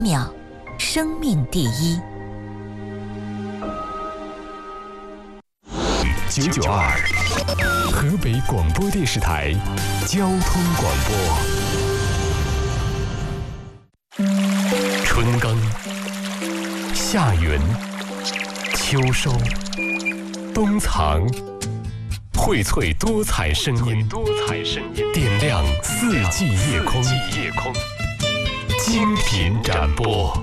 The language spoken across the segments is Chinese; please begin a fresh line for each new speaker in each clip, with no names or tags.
秒，生命第一。
992河北广播电视台交通广播。春耕、夏耘、秋收、冬藏，荟萃多彩声音，点亮四季夜空。精品展播。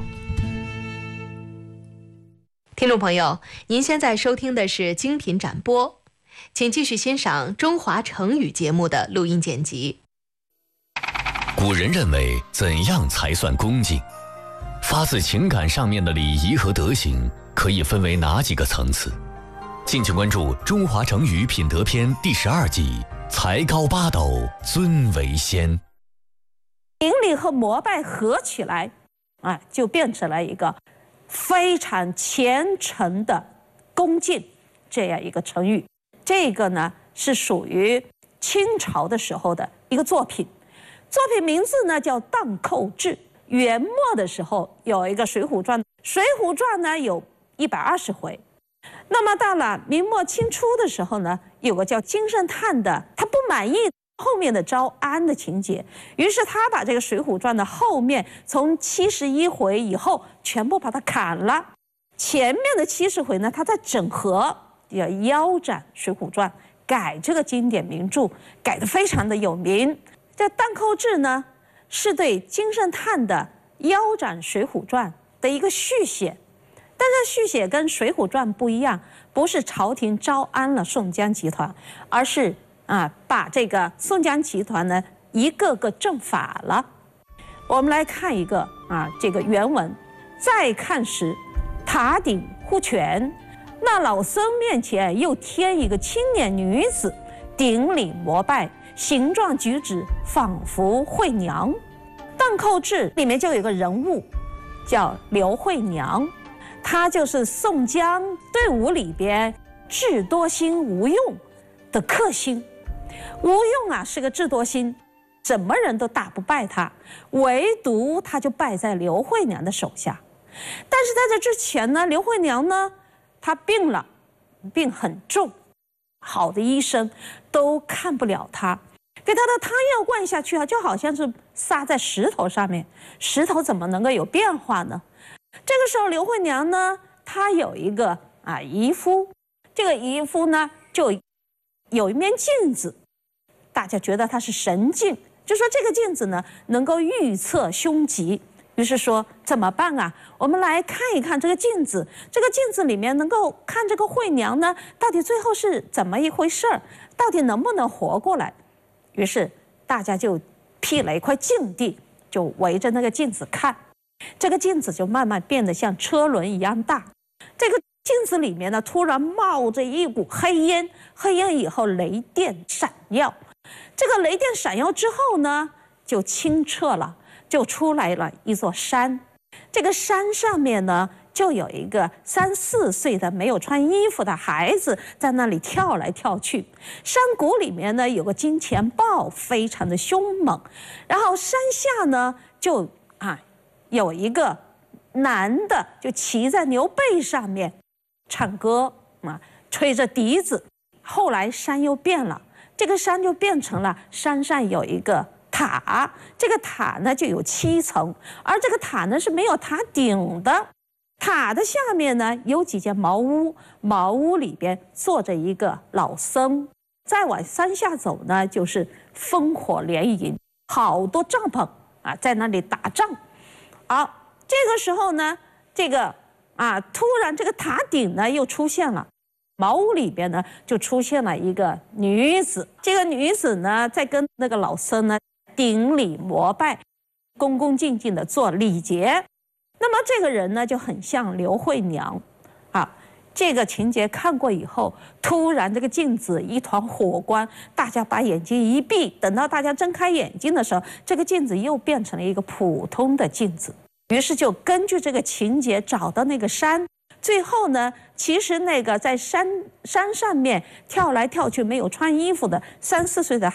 听众朋友，您现在收听的是精品展播，请继续欣赏中华成语节目的录音剪辑。
古人认为怎样才算恭敬？发自情感上面的礼仪和德行可以分为哪几个层次？敬请关注《中华成语品德篇》第12集才高八斗，尊为先。
顶礼和膜拜合起来，就变成了一个非常虔诚的恭敬这样一个成语。这个呢是属于清朝的时候的一个作品，作品名字呢叫《荡寇志》。元末的时候有一个《水浒传》，《水浒传》呢有120回。那么到了明末清初的时候呢，有个叫金圣叹的，他不满意后面的招安的情节，于是他把这个《水浒传》的后面从71回以后全部把它砍了，前面的70回呢，他在整合，要腰斩《水浒传》，改这个经典名著，改得非常的有名。这《荡寇志》呢，是对金圣叹的腰斩《水浒传》的一个续写，但是续写跟《水浒传》不一样，不是朝廷招安了宋江集团，而是把这个宋江集团呢一个个正法了。我们来看一个这个原文。再看时，塔顶忽全，那老僧面前又添一个青年女子，顶礼膜拜，形状举止仿佛惠娘。荡寇志里面就有个人物叫刘惠娘，她就是宋江队伍里边智多星吴用的克星。吴用是个智多星，什么人都打不败他，唯独他就败在刘惠娘的手下。但是在这之前呢，刘惠娘呢，她病了，病很重，好的医生都看不了她，给她的汤药灌下去就好像是撒在石头上面，石头怎么能够有变化呢？这个时候刘惠娘呢，她有一个姨夫，这个姨夫呢就有一面镜子，大家觉得它是神镜，就说这个镜子呢能够预测凶吉，于是说怎么办啊？我们来看一看这个镜子，这个镜子里面能够看这个惠娘呢，到底最后是怎么一回事儿，到底能不能活过来？于是大家就辟了一块净地，就围着那个镜子看，这个镜子就慢慢变得像车轮一样大。这个镜子里面呢，突然冒着一股黑烟，黑烟以后雷电闪耀，这个雷电闪耀之后呢，就清澈了，就出来了一座山。这个山上面呢，就有一个3、4岁的没有穿衣服的孩子在那里跳来跳去。山谷里面呢，有个金钱豹，非常的凶猛。然后山下呢，就有一个男的就骑在牛背上面唱歌吹着笛子。后来山又变了，这个山就变成了山上有一个塔，这个塔呢就有7层，而这个塔呢是没有塔顶的。塔的下面呢有几间茅屋，茅屋里边坐着一个老僧。再往山下走呢，就是烽火连营，好多帐篷在那里打仗。好，这个时候呢，这个突然这个塔顶呢又出现了，茅屋里边呢就出现了一个女子。这个女子呢在跟那个老僧呢顶礼膜拜，恭恭敬敬的做礼节。那么这个人呢就很像刘惠娘这个情节看过以后，突然这个镜子一团火光，大家把眼睛一闭，等到大家睁开眼睛的时候，这个镜子又变成了一个普通的镜子。于是就根据这个情节找到那个山，最后呢，其实那个在山上面跳来跳去没有穿衣服的3、4岁的